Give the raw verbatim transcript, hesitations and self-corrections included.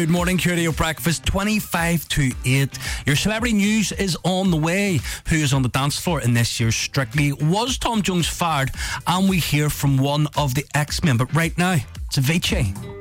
Good morning, Radio Breakfast, twenty-five to eight. Your celebrity news is on the way. Who is on the dance floor in this year's Strictly? Was Tom Jones fired? And we hear from one of the X-Men. But right now, it's Avicii.